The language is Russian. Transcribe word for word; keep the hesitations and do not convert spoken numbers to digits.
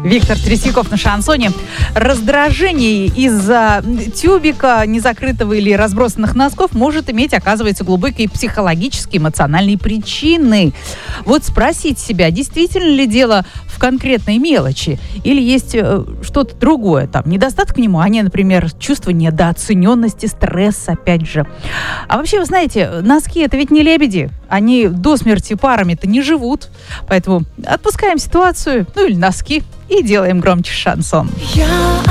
Виктор Третьяков на шансоне. Раздражение из-за тюбика, незакрытого или разбросанных носков может иметь, оказывается, глубокие психологические, эмоциональные причины. Вот спросить себя, действительно ли дело в конкретной мелочи или есть э, что-то другое, там, недостаток внимания, например, чувство недооцененности, стресс, опять же. А вообще, вы знаете, носки — это ведь не лебеди. Они до смерти парами-то не живут. Поэтому отпускаем ситуацию, ну или носки, и делаем громче шансон.